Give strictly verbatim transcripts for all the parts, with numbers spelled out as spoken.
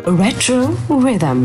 Retro Rhythm.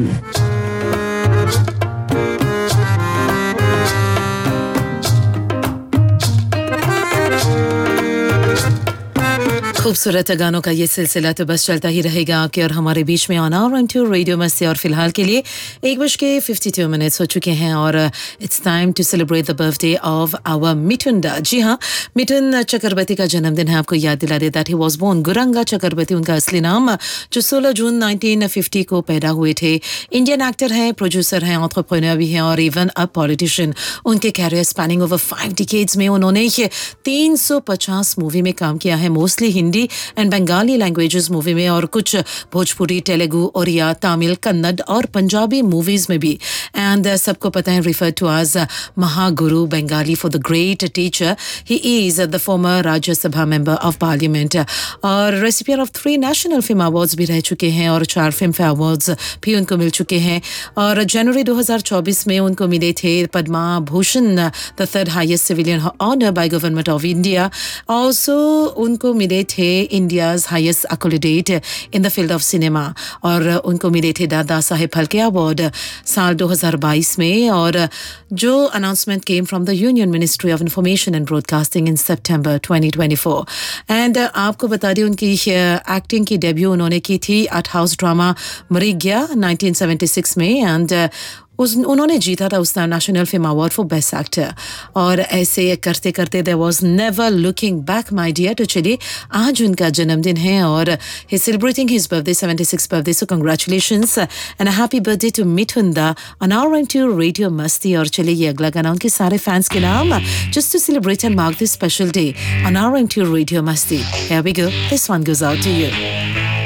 खूबसूरत गानों का ये सिलसिला तो बस चलता ही रहेगा आपके और हमारे बीच में ऑन आवर टू रेडियो मस्ती। और फिलहाल के लिए एक बज के फिफ्टी टू मिनट्स हो चुके हैं और it's time to celebrate the birthday of our मिथुन। जी हाँ, मिथुन चक्रवर्ती का जन्मदिन है। आपको याद दिला देता ही वॉज बोर्न गुरंगा चक्रवर्ती उनका असली नाम, जो सोलह जून नाइनटीन फिफ्टी को पैदा हुए थे। इंडियन एक्टर हैं, प्रोड्यूसर हैं, एंटरप्रेन्योर भी हैं और इवन अ पॉलिटिशियन। उनके career spanning over five decades में उन्होंने तीन सौ पचास मूवी में काम किया है, mostly Hindi and Bengali languages movie में और कुछ भोजपुरी, तेलुगु, ओरिया, तमिल, कन्नड़ और पंजाबी मूवीज में भी। एंड uh, सबको पता है referred to as Mahaguru Bengali for the great teacher. He is the former Rajya Sabha member of parliament और recipient of three national film awards भी रह चुके हैं और चार फिल्म फेयर अवार्ड्स भी उनको मिल चुके हैं। और जनवरी दो हज़ार चौबीस में उनको मिले थे Padma Bhushan, the third highest civilian honour by government of India. Also उनको मिले थे India's highest एक्कोलिडेट in the field of cinema और उनको मिले थे दादा साहेब फाल्के अवार्ड साल दो हज़ार बाईस में, और जो announcement came from the union ministry of information and broadcasting in September twenty twenty four. And आपको बता दें उनकी एक्टिंग की डेब्यू उन्होंने की थी art house drama मरीग्या nineteen seventy six में एंड उस उन्होंने जीता था उस national film award for best actor. और ऐसे करते करते there was never looking back my dear. तो चलिए, आज उनका जन्मदिन है और ही celebrating his birthday seventy six birthday, so congratulations and happy birthday to मिथुन दा ऑन आवर टू रेडियो मस्ती। और चलिए, ये अगला गाना उनके सारे फैंस के नाम, just to celebrate and mark this special day on our to radio मस्ती। Here we go, this one गोes out to you.